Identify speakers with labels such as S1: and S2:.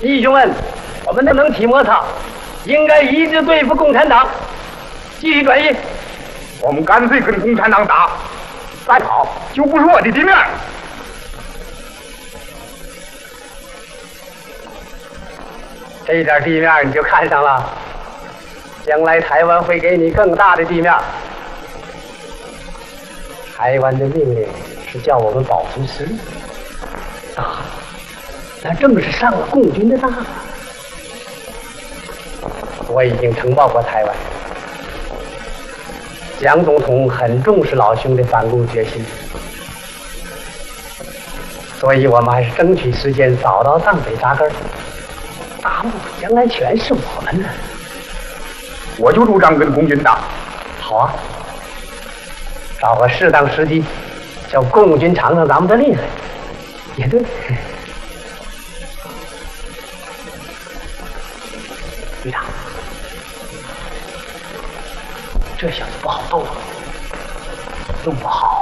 S1: 弟兄们，我们能起摩擦，应该一致对付共产党，继续转移。
S2: 我们干脆跟共产党打，再好就不是我的地面。
S1: 这点地面你就看上了，将来台湾会给你更大的地面。台湾的命令是叫我们保存实力啊，那正是上了共军的当。我已经呈报过台湾，蒋总统很重视老兄的反共决心，所以我们还是争取时间早到藏北扎根。大陆将来全是我们的。
S2: 我就主张跟共军打。
S1: 好啊，找个适当时机，叫共军尝尝咱们的厉害，也对。队长，这小子不好斗啊，弄不好